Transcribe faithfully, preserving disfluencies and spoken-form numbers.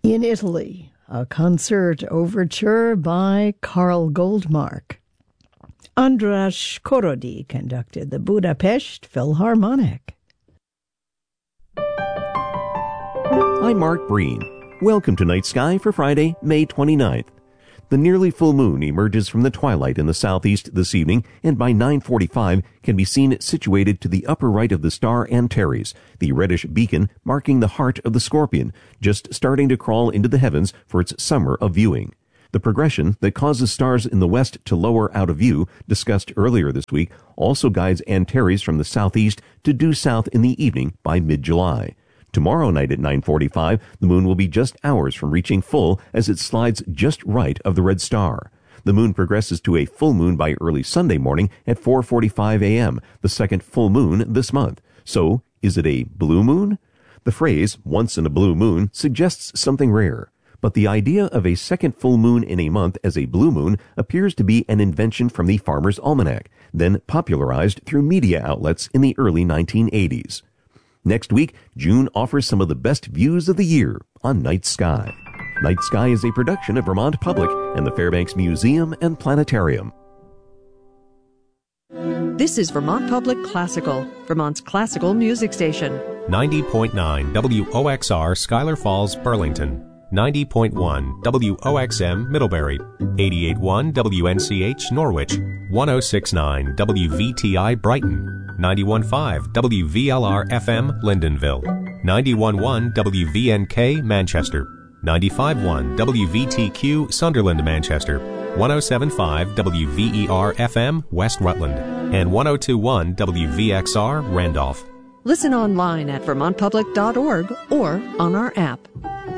In Italy, a concert overture by Karl Goldmark. András Korody conducted the Budapest Philharmonic. I'm Mark Breen. Welcome to Night Sky for Friday, May twenty-ninth. The nearly full moon emerges from the twilight in the southeast this evening, and by nine forty-five can be seen situated to the upper right of the star Antares, the reddish beacon marking the heart of the Scorpion, just starting to crawl into the heavens for its summer of viewing. The progression that causes stars in the west to lower out of view, discussed earlier this week, also guides Antares from the southeast to due south in the evening by mid-July. Tomorrow night at nine forty-five, the moon will be just hours from reaching full as it slides just right of the red star. The moon progresses to a full moon by early Sunday morning at four forty-five a.m., the second full moon this month. So, is it a blue moon? The phrase, once in a blue moon, suggests something rare. But the idea of a second full moon in a month as a blue moon appears to be an invention from the Farmer's Almanac, then popularized through media outlets in the early nineteen eighties. Next week, June offers some of the best views of the year on Night Sky. Night Sky is a production of Vermont Public and the Fairbanks Museum and Planetarium. This is Vermont Public Classical, Vermont's classical music station. ninety point nine W O X R Schuyler Falls, Burlington. ninety point one W O X M Middlebury. eighty-eight point one W N C H Norwich. one oh six point nine W V T I Brighton. ninety-one point five W V L R F M Lyndonville. ninety-one point one W V N K Manchester. ninety-five point one W V T Q Sunderland, Manchester. one oh seven point five W V E R F M West Rutland. And one oh two point one W V X R Randolph. Listen online at vermont public dot org or on our app.